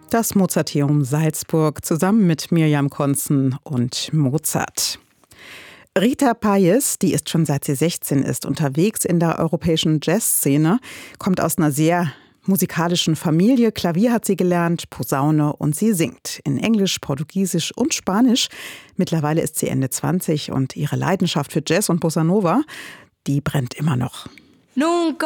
Das Mozarteum Salzburg zusammen mit Mirjam Konzen und Mozart. Rita Payés, die ist schon seit sie 16 ist unterwegs in der europäischen Jazzszene, kommt aus einer sehr musikalischen Familie. Klavier hat sie gelernt, Posaune und sie singt in Englisch, Portugiesisch und Spanisch. Mittlerweile ist sie Ende 20 und ihre Leidenschaft für Jazz und Bossa Nova, die brennt immer noch. Nunca